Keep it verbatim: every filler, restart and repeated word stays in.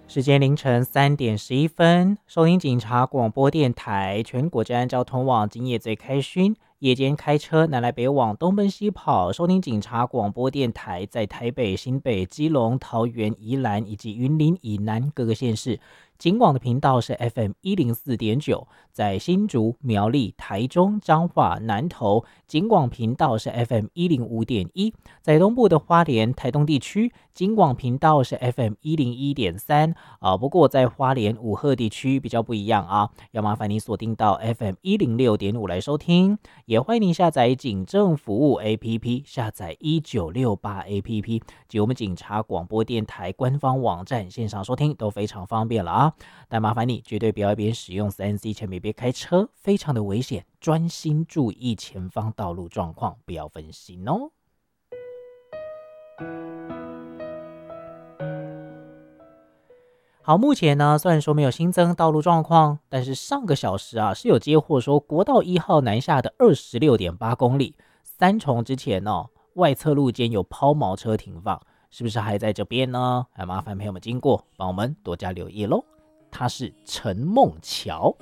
时间凌晨三点十一分，收听警察广播电台，全国治安交通网今夜最开勋。夜间开车南来北往，东奔西跑，收听警察广播电台，在台北、新北、基隆、桃园、宜兰以及云林以南各个县市。警广的频道是 F M 一零四点九，在新竹、苗栗、台中、彰化、南投，警广频道是 F M 一零五点一，在东部的花莲、台东地区，警广频道是 F M 一零一点三啊。不过在花莲、武鹤地区比较不一样啊，要麻烦你锁定到 F M 一零六点五来收听。也欢迎您下载警政服务 A P P， 下载一九六八 A P P 及我们警察广播电台官方网站线上收听都非常方便了啊。但麻烦你绝对不要一边使用 三 C 前面别开车，非常的危险，专心注意前方道路状况，不要分心哦。好，目前呢，虽然说没有新增道路状况，但是上个小时啊是有接获说国道一号南下的 二十六点八公里，三重之前哦，外侧路间有抛锚车停放，是不是还在这边呢？还麻烦朋友们经过帮我们多加留意咯。它是陈梦桥。